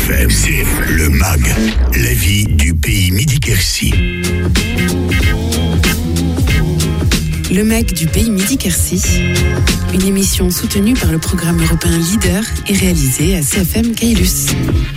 CFM, le MAG, la vie du pays Midi-Quercy. Le MAG du pays Midi-Quercy, une émission soutenue par le programme européen Leader et réalisée à CFM Caylus.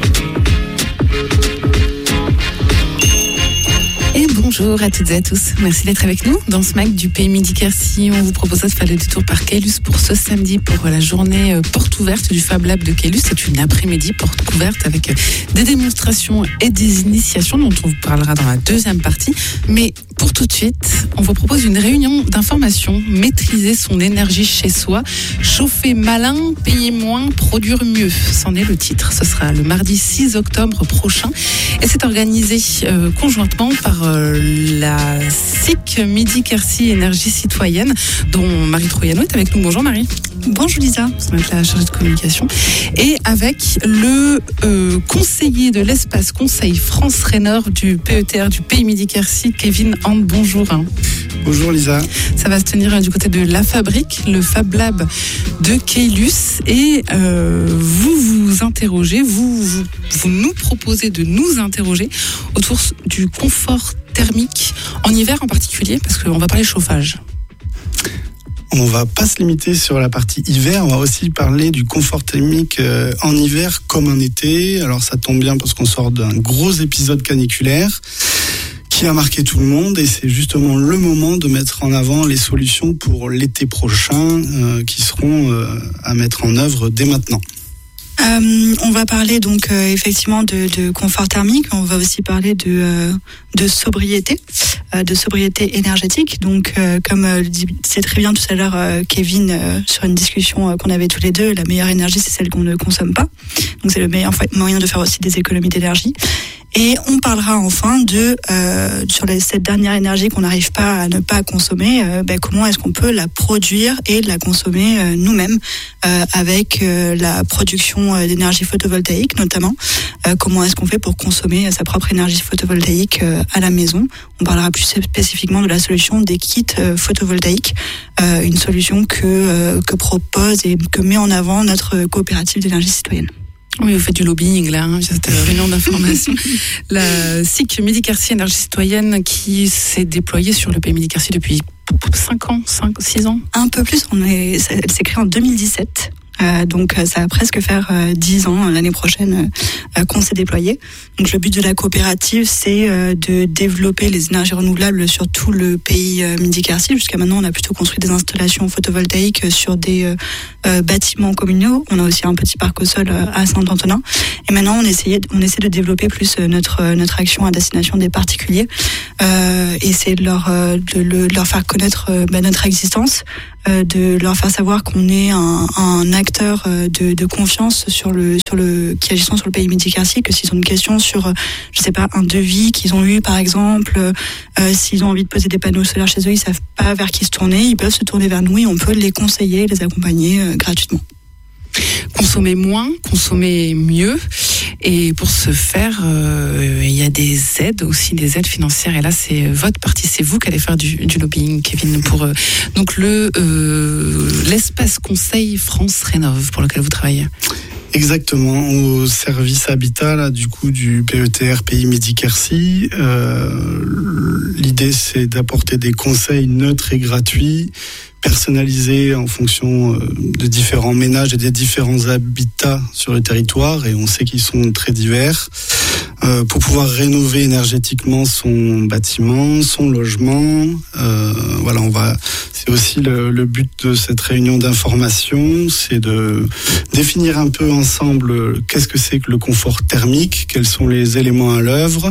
Et bonjour à toutes et à tous. Merci d'être avec nous dans ce MAG du pays Midi-Quercy. On vous propose de faire le détour par Caylus pour ce samedi pour la journée porte ouverte du Fab Lab de Caylus. C'est une après-midi porte ouverte avec des démonstrations et des initiations dont on vous parlera dans la deuxième partie. Mais pour tout de suite, on vous propose une réunion d'information. Maîtriser son énergie chez soi, chauffer malin, payer moins, produire mieux. C'en est le titre. Ce sera le mardi 6 octobre prochain. Et c'est organisé conjointement par la SIC Midi-Quercy Énergie Citoyenne, dont Marie Troyano est avec nous. Bonjour Marie. Bonjour Lisa. Ça va être la chargée de communication. Et avec le conseiller de l'espace Conseil France Rénov du PETR du pays Midi-Quercy, Kevin Hand. Bonjour. Bonjour Lisa. Ça va se tenir du côté de La Fabrique, le Fab Lab de Caylus. Et vous interrogez, vous nous proposez de nous interroger autour du confort thermique en hiver en particulier, parce qu'on va parler chauffage. On va pas se limiter sur la partie hiver, on va aussi parler du confort thermique en hiver comme en été. Alors ça tombe bien parce qu'on sort d'un gros épisode caniculaire qui a marqué tout le monde, et c'est justement le moment de mettre en avant les solutions pour l'été prochain qui seront à mettre en œuvre dès maintenant. On va parler donc effectivement de confort thermique. On va aussi parler de sobriété énergétique. Donc comme disait très bien tout à l'heure Kevin sur une discussion qu'on avait tous les deux, la meilleure énergie c'est celle qu'on ne consomme pas. Donc c'est le meilleur moyen de faire aussi des économies d'énergie. Et on parlera enfin sur cette dernière énergie qu'on n'arrive pas à ne pas consommer, comment est-ce qu'on peut la produire et la consommer nous-mêmes avec la production d'énergie photovoltaïque notamment. Comment est-ce qu'on fait pour consommer sa propre énergie photovoltaïque à la maison. On parlera plus spécifiquement de la solution des kits photovoltaïques, une solution que propose et que met en avant notre coopérative d'énergie citoyenne. Oui, vous faites du lobbying là, cette réunion d'information. La SIC Midi-Quercy Énergie Citoyenne qui s'est déployée sur le pays Midi-Quercy depuis 6 ans. Un peu plus, elle s'est créée en 2017. Donc ça va presque faire 10 ans l'année prochaine qu'on s'est déployé. Donc le but de la coopérative c'est de développer les énergies renouvelables sur tout le pays Midi-Quercy. Jusqu'à maintenant on a plutôt construit des installations photovoltaïques sur des bâtiments communaux. On a aussi un petit parc au sol à Saint-Antonin. Et maintenant on essaie de développer plus notre action à destination des particuliers et c'est de leur faire connaître notre existence, de leur faire savoir qu'on est un acteur de confiance qui agissant sur le pays Midi-Quercy, que s'ils ont une question sur, je sais pas, un devis qu'ils ont eu par exemple, s'ils ont envie de poser des panneaux solaires chez eux, ils savent pas vers qui se tourner, ils peuvent se tourner vers nous et on peut les conseiller, les accompagner gratuitement. Consommer moins, consommer mieux. Et pour ce faire, il y a des aides aussi, des aides financières. Et là, c'est votre partie, c'est vous qui allez faire du lobbying, Kevin, pour donc l'espace Conseil France Rénov pour lequel vous travaillez. Exactement, au service habitat là, du PETR Pays Midi-Quercy. L'idée c'est d'apporter des conseils neutres et gratuits, personnalisés en fonction de différents ménages et des différents habitats sur le territoire, et on sait qu'ils sont très divers, pour pouvoir rénover énergétiquement son bâtiment, son logement. C'est aussi le but de cette réunion d'information, c'est de définir un peu ensemble qu'est-ce que c'est que le confort thermique, quels sont les éléments à l'œuvre,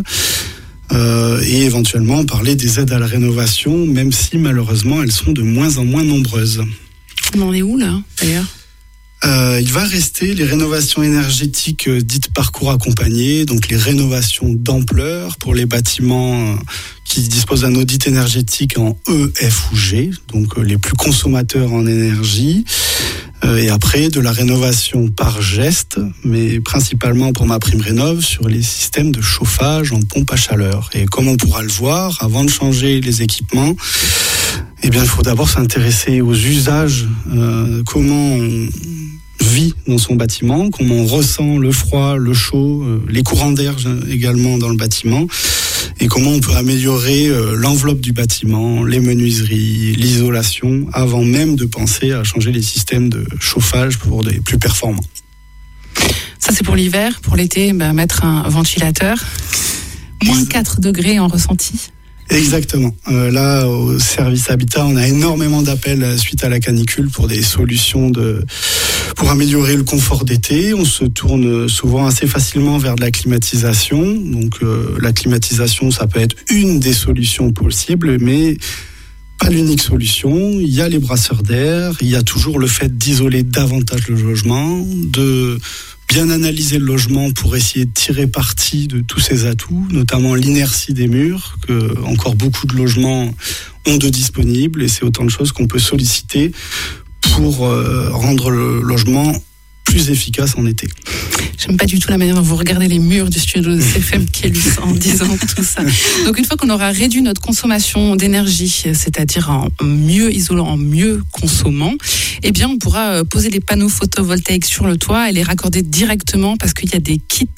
et éventuellement parler des aides à la rénovation, même si malheureusement elles sont de moins en moins nombreuses. On en est où là d'ailleurs ? Il va rester les rénovations énergétiques dites parcours accompagné, donc les rénovations d'ampleur pour les bâtiments qui disposent d'un audit énergétique en E, F ou G, donc les plus consommateurs en énergie. Et après, de la rénovation par geste, mais principalement pour MaPrimeRénov' sur les systèmes de chauffage en pompe à chaleur. Et comme on pourra le voir, avant de changer les équipements, il faut d'abord s'intéresser aux usages, comment on vit dans son bâtiment, comment on ressent le froid, le chaud, les courants d'air également dans le bâtiment, et comment on peut améliorer l'enveloppe du bâtiment, les menuiseries, l'isolation, avant même de penser à changer les systèmes de chauffage pour des plus performants. Ça, c'est pour l'hiver. Pour l'été, mettre un ventilateur. Moins 4 degrés en ressenti. Exactement. Là, au service Habitat, on a énormément d'appels suite à la canicule pour des solutions pour améliorer le confort d'été. On se tourne souvent assez facilement vers de la climatisation. Donc, la climatisation, ça peut être une des solutions possibles, mais pas l'unique solution. Il y a les brasseurs d'air. Il y a toujours le fait d'isoler davantage le logement, de bien analyser le logement pour essayer de tirer parti de tous ses atouts, notamment l'inertie des murs, que encore beaucoup de logements ont de disponibles, et c'est autant de choses qu'on peut solliciter pour rendre le logement plus efficace en été. J'aime pas du tout la manière dont vous regardez les murs du studio de CFM KELUS en disant tout ça. Donc une fois qu'on aura réduit notre consommation d'énergie, c'est-à-dire en mieux isolant, en mieux consommant, eh bien on pourra poser des panneaux photovoltaïques sur le toit et les raccorder directement, parce qu'il y a des kits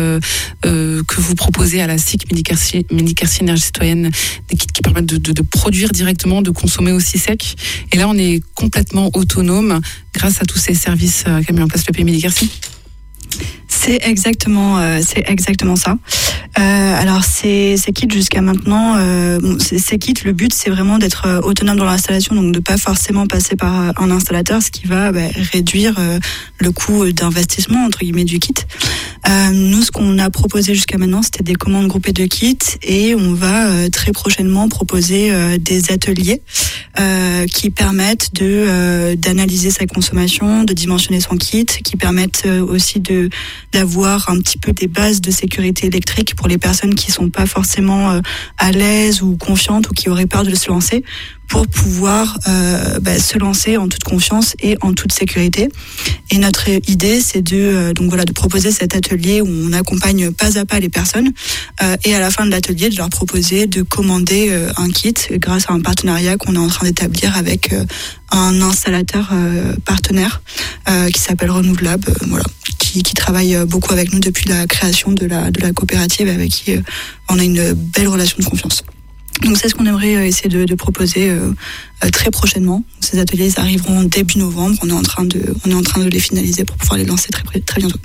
que vous proposez à la SIC Midi-Quartier Énergie Citoyenne, des kits qui permettent de produire directement, de consommer aussi sec. Et là on est complètement autonome grâce à tous ces services qu'a mis en place le pays Midi-Quartier. C'est exactement ça. Alors ces kits jusqu'à maintenant, ces kits, le but c'est vraiment d'être autonome dans l'installation, donc de pas forcément passer par un installateur, ce qui va réduire le coût d'investissement entre guillemets du kit. Nous, ce qu'on a proposé jusqu'à maintenant, c'était des commandes groupées de kits, et on va très prochainement proposer des ateliers qui permettent d'analyser sa consommation, de dimensionner son kit, qui permettent aussi d'avoir un petit peu des bases de sécurité électrique pour les personnes qui sont pas forcément à l'aise ou confiantes, ou qui auraient peur de se lancer, pour pouvoir se lancer en toute confiance et en toute sécurité. Et notre idée, c'est de proposer cet atelier où on accompagne pas à pas les personnes, et à la fin de l'atelier, de leur proposer de commander un kit grâce à un partenariat qu'on est en train d'établir avec un installateur partenaire qui s'appelle Renouvelable, qui travaille beaucoup avec nous depuis la création de la coopérative, avec qui on a une belle relation de confiance. Donc c'est ce qu'on aimerait essayer de proposer très prochainement. Ces ateliers arriveront début novembre. On est en train de les finaliser pour pouvoir les lancer très bientôt.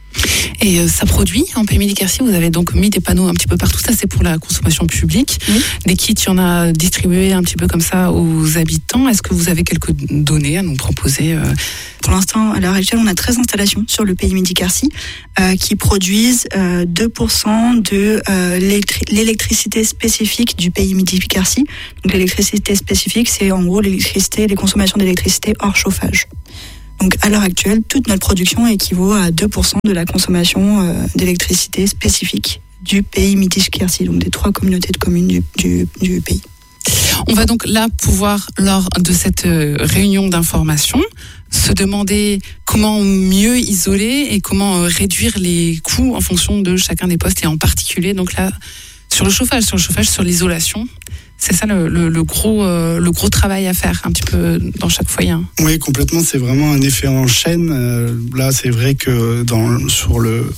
Et ça produit en pays Midi-Quartier. Vous avez donc mis des panneaux un petit peu partout. Ça, c'est pour la consommation publique. Oui. Des kits, il y en a distribués un petit peu comme ça aux habitants. Est-ce que vous avez quelques données à nous proposer? Pour l'instant, à l'heure actuelle, on a 13 installations sur le pays Midi-Quartier qui produisent 2% de l'électricité spécifique du pays Midi-Quartier. Donc l'électricité spécifique, c'est en gros les consommations d'électricité hors chauffage. Donc à l'heure actuelle, toute notre production équivaut à 2% de la consommation d'électricité spécifique du pays Midi-Quartier, donc des 3 communautés de communes du pays. On va donc là pouvoir, lors de cette réunion d'information, se demander comment mieux isoler et comment réduire les coûts en fonction de chacun des postes, et en particulier donc là sur le chauffage, sur l'isolation. C'est ça le gros travail à faire un petit peu dans chaque foyer. Oui, complètement. C'est vraiment un effet en chaîne. Là, c'est vrai que sur le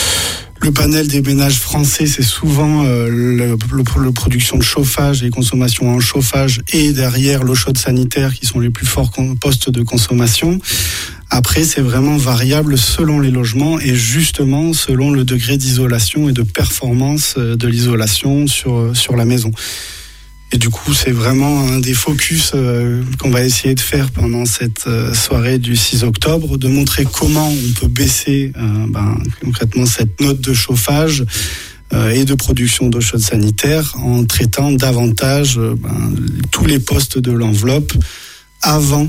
panel des ménages français, c'est souvent la production de chauffage et consommation en chauffage, et derrière l'eau chaude sanitaire qui sont les plus forts postes de consommation. Après, c'est vraiment variable selon les logements, et justement selon le degré d'isolation et de performance de l'isolation sur la maison. Et du coup, c'est vraiment un des focus qu'on va essayer de faire pendant cette soirée du 6 octobre, de montrer comment on peut baisser concrètement cette note de chauffage et de production d'eau chaude sanitaire en traitant davantage tous les postes de l'enveloppe avant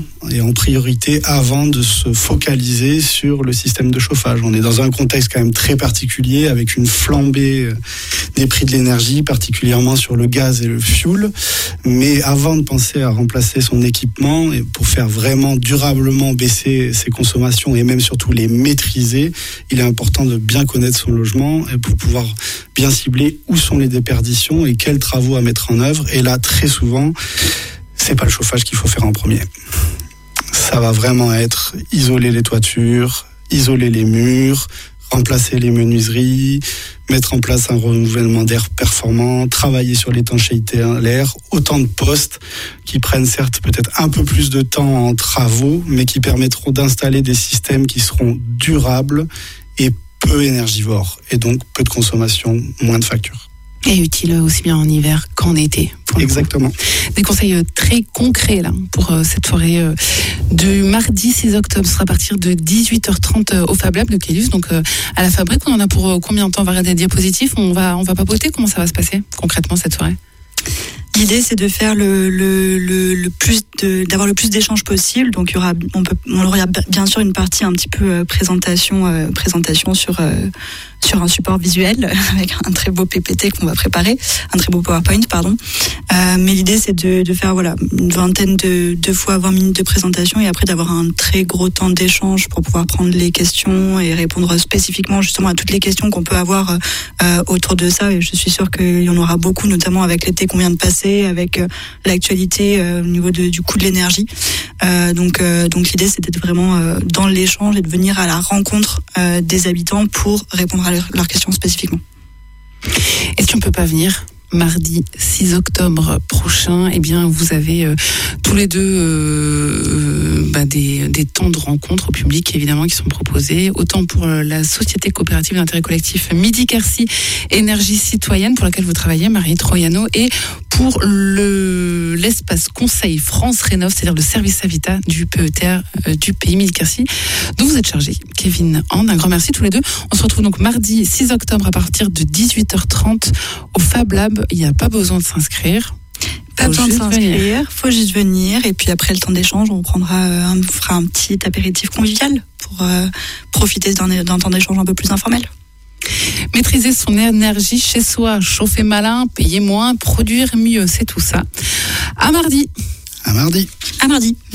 de se focaliser sur le système de chauffage. On est dans un contexte quand même très particulier, avec une flambée des prix de l'énergie, particulièrement sur le gaz et le fioul. Mais avant de penser à remplacer son équipement, et pour faire vraiment durablement baisser ses consommations et même surtout les maîtriser, il est important de bien connaître son logement, et pour pouvoir bien cibler où sont les déperditions et quels travaux à mettre en œuvre. Et là, très souvent, c'est pas le chauffage qu'il faut faire en premier. ça va vraiment être isoler les toitures, isoler les murs, remplacer les menuiseries, mettre en place un renouvellement d'air performant, travailler sur l'étanchéité à l'air, autant de postes qui prennent certes peut-être un peu plus de temps en travaux, mais qui permettront d'installer des systèmes qui seront durables et peu énergivores, et donc peu de consommation, moins de factures. Et utile aussi bien en hiver qu'en été. Exactement. Des conseils très concrets là pour cette soirée du mardi 6 octobre. Ce sera à partir de 18h30 au Fab Lab de Caylus. Donc à la fabrique, on en a pour combien de temps? On va regarder des diapositifs, on va papoter. Comment ça va se passer concrètement cette soirée? L'idée, c'est de faire d'avoir le plus d'échanges possible. Donc, on aura bien sûr une partie un petit peu présentation sur un support visuel avec un très beau PPT qu'on va préparer, un très beau PowerPoint, pardon. Mais l'idée, c'est de faire une vingtaine de fois 20 minutes de présentation et après d'avoir un très gros temps d'échange pour pouvoir prendre les questions et répondre spécifiquement justement à toutes les questions qu'on peut avoir autour de ça. Et je suis sûre qu'il y en aura beaucoup, notamment avec l'été qu'on vient de passer, avec l'actualité au niveau du coût de l'énergie. Donc l'idée, c'est d'être vraiment dans l'échange et de venir à la rencontre des habitants pour répondre à leurs questions spécifiquement. Et si on ne peut pas venir mardi 6 octobre prochain, eh bien vous avez tous les deux des temps de rencontre au public évidemment qui sont proposés, autant pour la société coopérative d'intérêt collectif Midi-Quercy Énergie Citoyenne pour laquelle vous travaillez, Marie Troiano, et pour l'espace Conseil France Rénov', c'est-à-dire le service habitat du PETR du pays Midi-Quercy, dont vous êtes chargé, Kevin Hand. Un grand merci tous les deux. On se retrouve donc mardi 6 octobre à partir de 18h30 au Fab Lab. Il n'y a pas besoin de s'inscrire. Pas besoin de s'inscrire, faut juste venir. Et puis après le temps d'échange, on fera un petit apéritif convivial pour profiter d'un temps d'échange un peu plus informel. Maîtriser son énergie chez soi, chauffer malin, payer moins, produire mieux, c'est tout ça. À mardi. À mardi. À mardi.